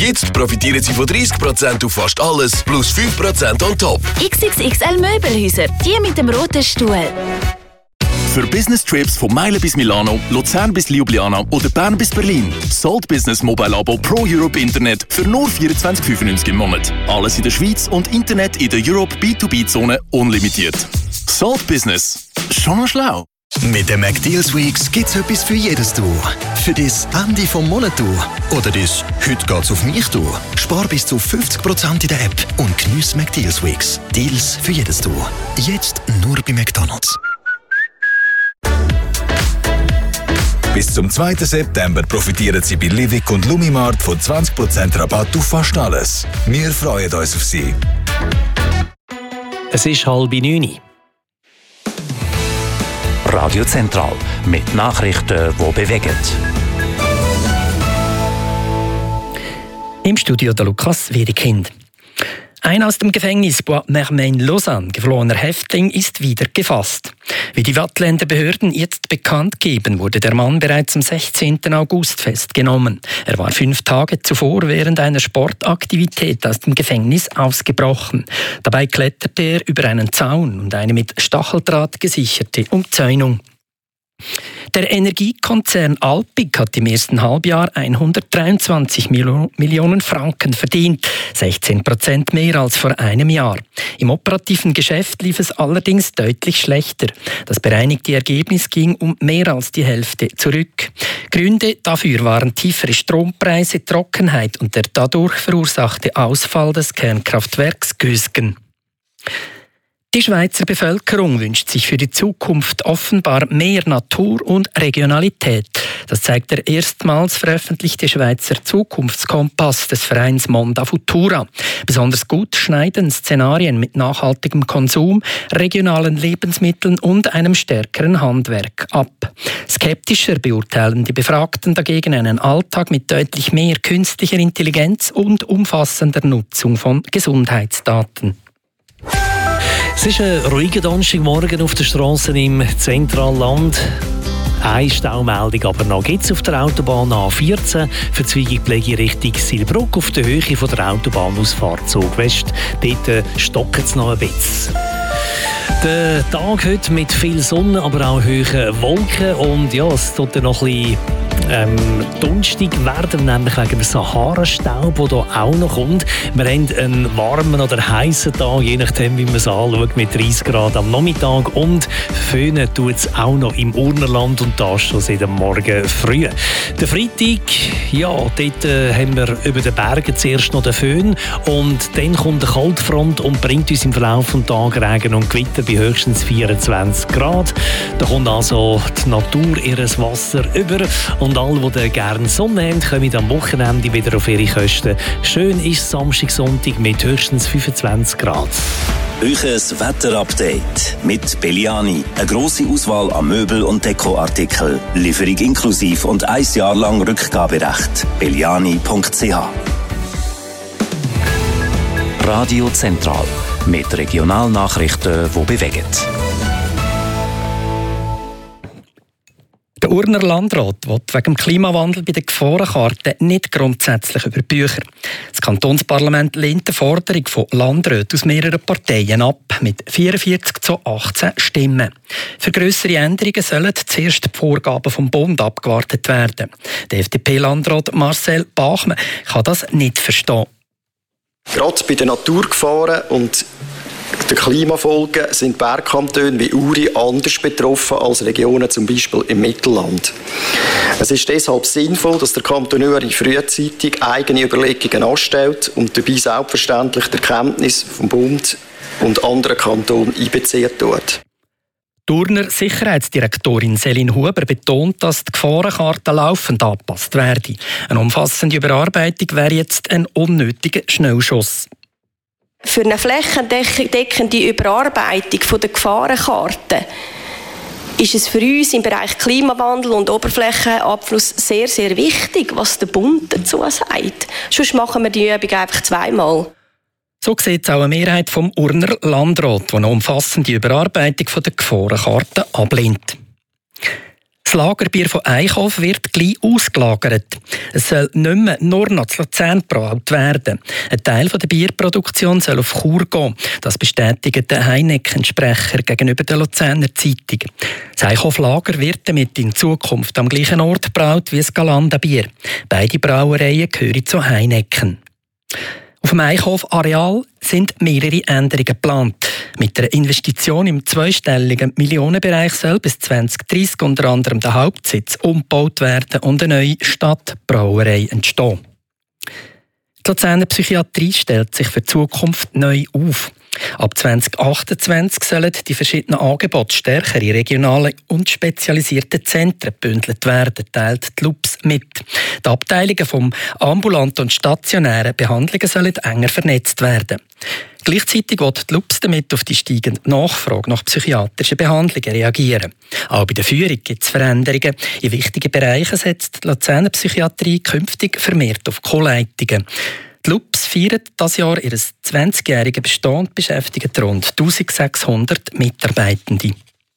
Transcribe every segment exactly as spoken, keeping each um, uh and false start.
Jetzt profitieren Sie von dreißig Prozent auf fast alles, plus fünf Prozent on top. X X X L Möbelhäuser, die mit dem roten Stuhl. Für Business-Trips von Meilen bis Milano, Luzern bis Ljubljana oder Bern bis Berlin. Salt Business Mobile Abo Pro Europe Internet für nur vierundzwanzig fünfundneunzig im Monat. Alles in der Schweiz und Internet in der Europe B zwei B-Zone unlimitiert. Salt Business. Schon schlau. Mit den McDeals Weeks gibt's etwas für jedes Du. Für das Ende vom Monat Du. Oder das «Heute geht's auf mich Du». Spar bis zu fünfzig Prozent in der App und geniess McDeals Weeks. Deals für jedes Du. Jetzt nur bei McDonald's. Bis zum zweiten September profitieren Sie bei Livik und Lumimart von zwanzig Prozent Rabatt auf fast alles. Wir freuen uns auf Sie. Es ist halb neun. Radio Zentral mit Nachrichten, die bewegen. Im Studio der Lukas Wiedekind. Ein aus dem Gefängnis Bois-Mermain-Lausanne geflohener Häftling ist wieder gefasst. Wie die Waadtländer Behörden jetzt bekannt geben, wurde der Mann bereits am sechzehnten August festgenommen. Er war fünf Tage zuvor während einer Sportaktivität aus dem Gefängnis ausgebrochen. Dabei kletterte er über einen Zaun und eine mit Stacheldraht gesicherte Umzäunung. Der Energiekonzern Alpiq hat im ersten Halbjahr hundertdreiundzwanzig Millionen Franken verdient, sechzehn Prozent mehr als vor einem Jahr. Im operativen Geschäft lief es allerdings deutlich schlechter. Das bereinigte Ergebnis ging um mehr als die Hälfte zurück. Gründe dafür waren tiefere Strompreise, Trockenheit und der dadurch verursachte Ausfall des Kernkraftwerks Gösgen. Die Schweizer Bevölkerung wünscht sich für die Zukunft offenbar mehr Natur und Regionalität. Das zeigt der erstmals veröffentlichte Schweizer Zukunftskompass des Vereins Monda Futura. Besonders gut schneiden Szenarien mit nachhaltigem Konsum, regionalen Lebensmitteln und einem stärkeren Handwerk ab. Skeptischer beurteilen die Befragten dagegen einen Alltag mit deutlich mehr künstlicher Intelligenz und umfassender Nutzung von Gesundheitsdaten. Es ist ein ruhiger Donnerstagmorgen auf den Strassen im Zentralland. Eine Staumeldung aber noch gibt es auf der Autobahn A vierzehn, Verzweigung Pflege Richtung Silbruck auf der Höhe von der Autobahnausfahrt Zug West. Dort stockt es noch ein bisschen. Der Tag heute mit viel Sonne, aber auch hohen Wolken und ja, es tut dann noch ein bisschen ähm, dunstig werden, nämlich wegen dem Sahara-Staub, der hier auch noch kommt. Wir haben einen warmen oder heißen Tag, je nachdem wie man es anschaut, mit dreißig Grad am Nachmittag und föhnen tut es auch noch im Urnerland und das schon seit dem Morgen früh. Der Freitag, ja, dort äh, haben wir über den Bergen zuerst noch den Föhn und dann kommt eine Kaltfront und bringt uns im Verlauf des Tages Regen und Gewitter bei höchstens vierundzwanzig Grad. Da kommt also die Natur ihres Wasser über und alle, die gerne Sonne haben, kommen am Wochenende wieder auf ihre Kosten. Schön ist Samstag, Sonntag mit höchstens fünfundzwanzig Grad. Euches Wetterupdate mit Belliani. Eine grosse Auswahl an Möbel- und Dekoartikeln. Lieferung inklusiv und ein Jahr lang Rückgaberecht. belliani punkt c h. Radio Zentral mit Regionalnachrichten, die bewegen. Der Urner Landrat will wegen dem Klimawandel bei der Gefahrenkarte nicht grundsätzlich über Bücher. Das Kantonsparlament lehnt die Forderung von Landräten aus mehreren Parteien ab, mit vierundvierzig zu achtzehn Stimmen. Für grössere Änderungen sollen zuerst die Vorgaben vom Bund abgewartet werden. Der F D P-Landrat Marcel Bachmann kann das nicht verstehen. Gerade bei den Naturgefahren und den Klimafolgen sind Bergkantone wie Uri anders betroffen als Regionen zum Beispiel im Mittelland. Es ist deshalb sinnvoll, dass der Kanton Uri frühzeitig eigene Überlegungen anstellt und dabei selbstverständlich die Erkenntnis vom Bund und anderen Kantonen einbeziehen tut. Die Urner Sicherheitsdirektorin Céline Huber betont, dass die Gefahrenkarte laufend angepasst werde. Eine umfassende Überarbeitung wäre jetzt ein unnötiger Schnellschuss. Für eine flächendeckende Überarbeitung der Gefahrenkarte ist es für uns im Bereich Klimawandel und Oberflächenabfluss sehr, sehr wichtig, was der Bund dazu sagt. Sonst machen wir die Übung einfach zweimal. So sieht es auch eine Mehrheit vom Urner Landrat, die eine umfassende Überarbeitung der Gefahrenkarte ablehnt. Das Lagerbier von Eichhof wird gleich ausgelagert. Es soll nicht mehr nur noch zu Luzern gebraut werden. Ein Teil der Bierproduktion soll auf Chur gehen. Das bestätigt der Heineken-Sprecher gegenüber der Luzerner Zeitung. Das Eichhof-Lager wird damit in Zukunft am gleichen Ort gebraut wie das Galanda-Bier. Beide Brauereien gehören zu Heineken. Auf dem Eichhof-Areal sind mehrere Änderungen geplant. Mit einer Investition im zweistelligen Millionenbereich soll bis zwanzig dreissig unter anderem der Hauptsitz umgebaut werden und eine neue Stadtbrauerei entstehen. Die Luzerner Psychiatrie stellt sich für die Zukunft neu auf. Ab zwanzig achtundzwanzig sollen die verschiedenen Angebote stärker in regionale und spezialisierte Zentren gebündelt werden, teilt die L U P S mit. Die Abteilungen vom ambulanten und stationären Behandlungen sollen enger vernetzt werden. Gleichzeitig wird die L U P S damit auf die steigende Nachfrage nach psychiatrischen Behandlungen reagieren. Auch bei der Führung gibt es Veränderungen. In wichtigen Bereichen setzt die Luzerner Psychiatrie künftig vermehrt auf Co-Leitungen. Die L U P S feiert dieses Jahr ihr zwanzigjähriges Bestehen und beschäftigt rund eintausendsechshundert Mitarbeitende.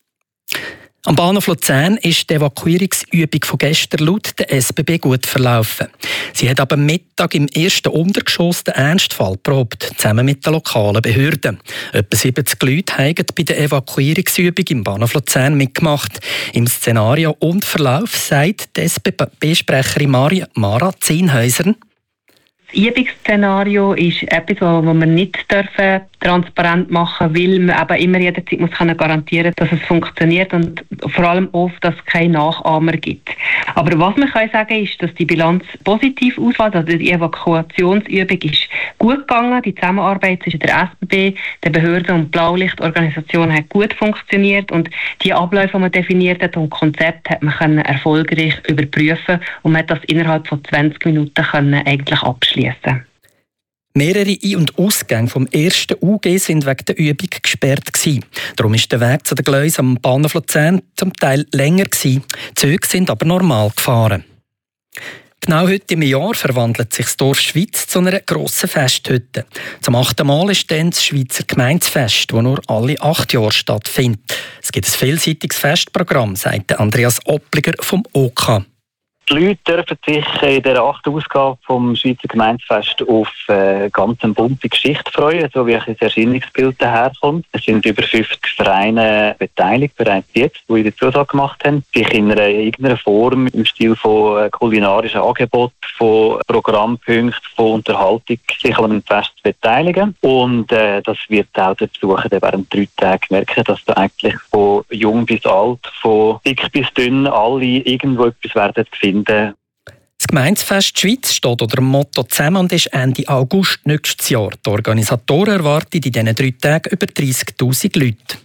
Am Bahnhof Luzern ist die Evakuierungsübung von gestern laut der S B B gut verlaufen. Sie hat aber am Mittag im ersten Untergeschoss den Ernstfall geprobt, zusammen mit den lokalen Behörden. Etwa siebzig Leute haben bei der Evakuierungsübung im Bahnhof Luzern mitgemacht. Im Szenario und Verlauf sagt die S B B-Sprecherin Mara, Mara Zienhäuser: Das Übungsszenario ist etwas, das wir nicht dürfen transparent machen, weil man eben immer jederzeit muss garantieren kann, dass es funktioniert und vor allem oft, dass es keine Nachahmer gibt. Aber was man kann sagen ist, dass die Bilanz positiv ausfällt. Also die Evakuationsübung ist gut gegangen. Die Zusammenarbeit zwischen der S B B, der Behörde und Blaulichtorganisation hat gut funktioniert und die Abläufe, die man definiert hat und Konzept hat man können erfolgreich überprüfen und man hat das innerhalb von zwanzig Minuten können eigentlich abschließen. Mehrere Ein- und Ausgänge vom ersten U G sind wegen der Übung gesperrt gewesen. Darum ist der Weg zu den Gleisen am Bahnhof Luzern zum Teil länger gewesen. Die Züge sind aber normal gefahren. Genau heute im Jahr verwandelt sich das Dorf Schwyz zu einer grossen Festhütte. Zum achten Mal ist dann das Schweizer Gemeindsfest, das nur alle acht Jahre stattfindet. Es gibt ein vielseitiges Festprogramm, sagt Andreas Oppliger vom O K. Die Leute dürfen sich in der achten Ausgabe vom Schweizer Gemeindsfest auf eine ganz bunte Geschichte freuen, so wie ein Erscheinungsbild daherkommt. Es sind über fünfzig Vereine beteiligt, bereits jetzt, die die Zusage gemacht haben, sich in einer, irgendeiner Form im Stil von kulinarischen Angeboten, von Programmpunkten, von Unterhaltung sich an einem Fest zu beteiligen. Und äh, das wird auch der Besucher während drei Tagen merken, dass da eigentlich von jung bis alt, von dick bis dünn alle irgendwo etwas werden finden. Das Gemeindsfest Schweiz steht unter dem Motto «Zusammen» und ist Ende August nächstes Jahr. Die Organisatoren erwarten in diesen drei Tagen über dreissigtausend Leute.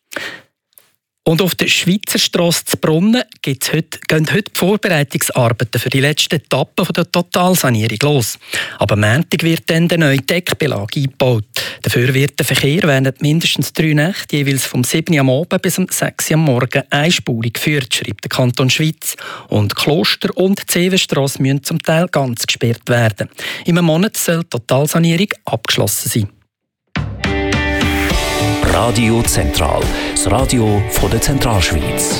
Und auf der Schweizer Strasse zu Brunnen gibt's heute, gehen heute die Vorbereitungsarbeiten für die letzte Etappe der Totalsanierung los. Aber am Montag wird dann der neue Deckbelag eingebaut. Dafür wird der Verkehr während mindestens drei Nächte jeweils vom sieben Uhr am Abend bis um sechs Uhr am Morgen einspurig geführt, schreibt der Kanton Schwyz. Und Kloster und die Zevenstrasse müssen zum Teil ganz gesperrt werden. In einem Monat soll die Totalsanierung abgeschlossen sein. Radio Zentral, das Radio von der Zentralschweiz.